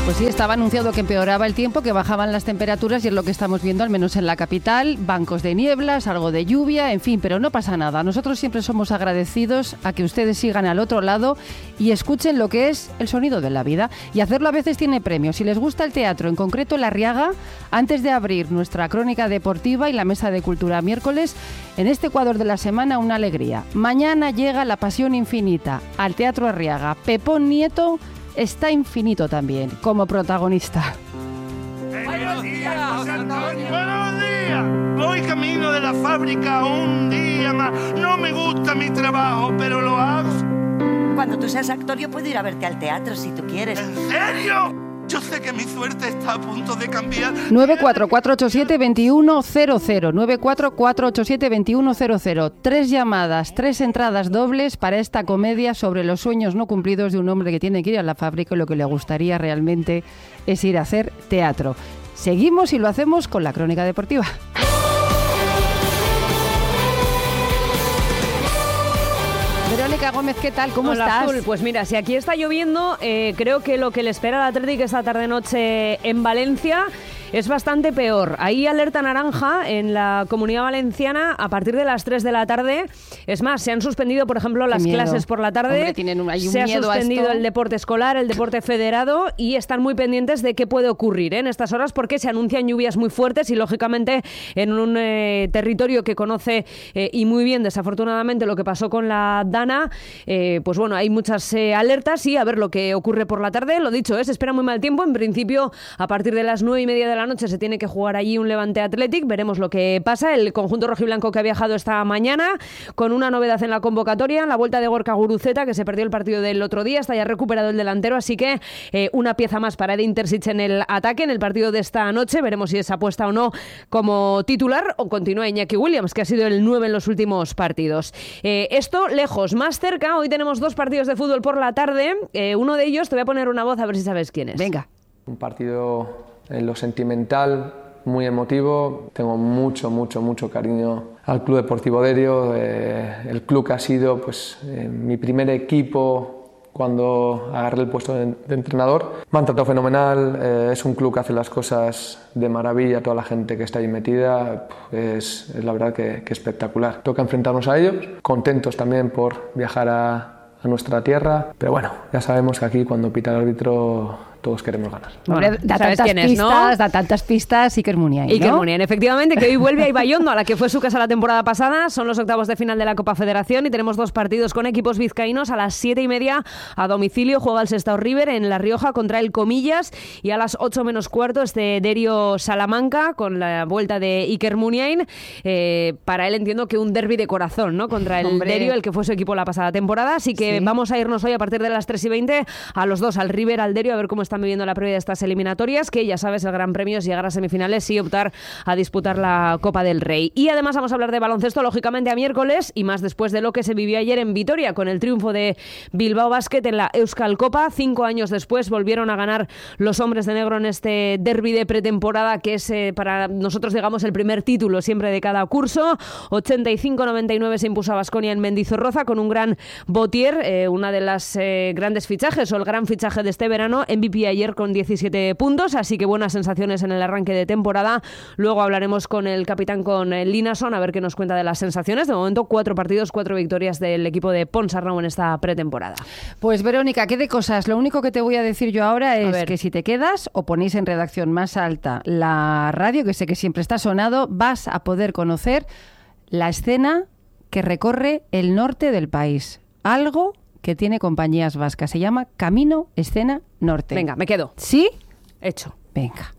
Pues sí, estaba anunciado que empeoraba el tiempo, que bajaban las temperaturas y es lo que estamos viendo, al menos en la capital. Bancos de nieblas, algo de lluvia, en fin, pero no pasa nada. Nosotros siempre somos agradecidos a que ustedes sigan al otro lado y escuchen lo que es el sonido de la vida. Y hacerlo a veces tiene premio. Si les gusta el teatro, en concreto La Arriaga, antes de abrir nuestra crónica deportiva y la mesa de cultura miércoles, en este Ecuador de la semana una alegría. Mañana llega La Pasión Infinita al Teatro Arriaga. Pepón Nieto está infinito también, como protagonista. ¡Buenos días, José Antonio! ¡Buenos días! Voy camino de la fábrica un día más. No me gusta mi trabajo, pero lo hago. Cuando tú seas actor, yo puedo ir a verte al teatro si tú quieres. ¿En serio? Yo sé que mi suerte está a punto de cambiar. 944872100, 944872100. 3 llamadas, 3 entradas dobles para esta comedia sobre los sueños no cumplidos de un hombre que tiene que ir a la fábrica y lo que le gustaría realmente es ir a hacer teatro. Seguimos y lo hacemos con la crónica deportiva. Verónica Gómez, ¿qué tal? ¿Cómo estás? Azul. Pues mira, si aquí está lloviendo, creo que lo que le espera al Athletic esta tarde-noche en Valencia es bastante peor. Hay alerta naranja en la Comunidad Valenciana a partir de las 3 de la tarde. Es más, se han suspendido, por ejemplo, las clases por la tarde. Hombre, se ha suspendido el deporte escolar, el deporte federado y están muy pendientes de qué puede ocurrir en estas horas porque se anuncian lluvias muy fuertes y, lógicamente, en un territorio que conoce y muy bien, desafortunadamente, lo que pasó con la Dana, pues bueno, hay muchas alertas y a ver lo que ocurre por la tarde. Lo dicho, se espera muy mal tiempo. En principio, a partir de las 9:30 de la noche se tiene que jugar allí un Levante Athletic. Veremos lo que pasa. El conjunto rojiblanco que ha viajado esta mañana con una novedad en la convocatoria, la vuelta de Gorka Guruceta, que se perdió el partido del otro día, está ya recuperado el delantero, así que una pieza más para Edin Terzic en el ataque en el partido de esta noche. Veremos si es apuesta o no como titular o continúa Iñaki Williams, que ha sido el 9 en los últimos partidos. Esto lejos, más cerca, hoy tenemos 2 partidos de fútbol por la tarde. Uno de ellos, te voy a poner una voz a ver si sabes quién es. Venga. Un partido en lo sentimental, muy emotivo. Tengo mucho cariño al Club Deportivo Derio, el club que ha sido pues, mi primer equipo cuando agarré el puesto de entrenador. Me han tratado fenomenal, es un club que hace las cosas de maravilla, toda la gente que está ahí metida, es la verdad que espectacular. Toca enfrentarnos a ellos, contentos también por viajar a nuestra tierra, pero bueno, ya sabemos que aquí cuando pita el árbitro todos queremos ganar. Bueno, da tantas pistas, Iker Muniain, ¿no? Iker Muniain, efectivamente, que hoy vuelve a Ibaiondo, a la que fue su casa la temporada pasada. Son los octavos de final de la Copa Federación y tenemos 2 partidos con equipos vizcaínos. A las 7:30 a domicilio juega el Sestao River en La Rioja contra el Comillas y a las 8 menos cuarto Derio Salamanca con la vuelta de Iker Muniain. Para él entiendo que un derbi de corazón, ¿no? Contra el Derio, el que fue su equipo la pasada temporada. Así que vamos a irnos hoy a partir de las 3:20 a los 2, al River, al Derio, a ver cómo están viviendo la previa de estas eliminatorias, que ya sabes, el gran premio es llegar a semifinales y optar a disputar la Copa del Rey. Y además vamos a hablar de baloncesto, lógicamente, a miércoles, y más después de lo que se vivió ayer en Vitoria con el triunfo de Bilbao Basket en la Euskal Copa. 5 años después volvieron a ganar los hombres de negro en este derbi de pretemporada, que es para nosotros, digamos, el primer título siempre de cada curso. 85-99 se impuso a Baskonia en Mendizorroza con un gran Botier, una de las grandes fichajes o el gran fichaje de este verano, MVP ayer con 17 puntos, así que buenas sensaciones en el arranque de temporada. Luego hablaremos con el capitán, con Linason, a ver qué nos cuenta de las sensaciones. De momento 4 partidos, 4 victorias del equipo de Ponsarnau en esta pretemporada. Pues Verónica, ¿qué de cosas? Lo único que te voy a decir yo ahora es que si te quedas o ponéis en redacción más alta la radio, que sé que siempre está sonado, vas a poder conocer la escena que recorre el norte del país. Algo que tiene compañías vascas. Se llama Camino Escena Norte. Venga, me quedo. ¿Sí? Hecho. Venga.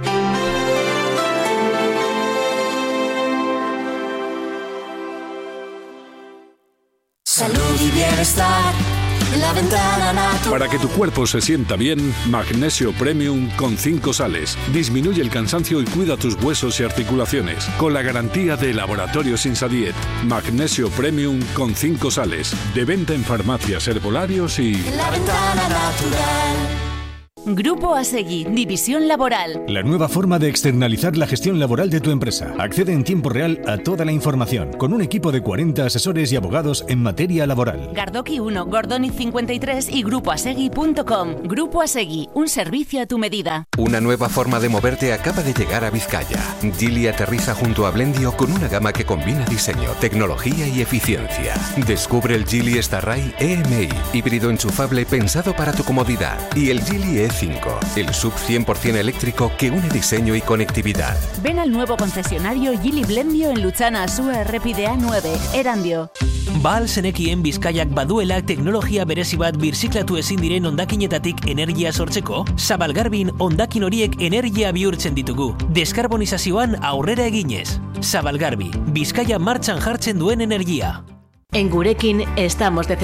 Salud y bienestar en La Ventana Natural. Para que tu cuerpo se sienta bien, Magnesio Premium con 5 sales. Disminuye el cansancio y cuida tus huesos y articulaciones. Con la garantía de Laboratorios Insadiet. Magnesio Premium con 5 sales. De venta en farmacias, herbolarios y... La Ventana Natural. Grupo Asegui, División Laboral. La nueva forma de externalizar la gestión laboral de tu empresa. Accede en tiempo real a toda la información, con un equipo de 40 asesores y abogados en materia laboral. Gardoki 1, Gordoni 53 y grupoasegui.com. Grupo Asegui, un servicio a tu medida. Una nueva forma de moverte acaba de llegar a Vizcaya. Geely aterriza junto a Blendio con una gama que combina diseño, tecnología y eficiencia. Descubre el Geely Starray EMI, híbrido enchufable pensado para tu comodidad. Y el Geely E5, el sub 100% eléctrico que une diseño y conectividad. Ven al nuevo concesionario Geely Blendio en Luchana Azua Errepidea 9, Erandio. Ba al zenekien Bizkaiak baduela teknologia berezi bat birziklatu ezin diren hondakinetatik energia sortzeko? Zabalgarbin hondakin horiek energia bihurtzen ditugu. Deskarbonizazioan aurrera eginez. Zabalgarbi, Bizkaia martxan jartzen duen energia. En Gurekin estamos de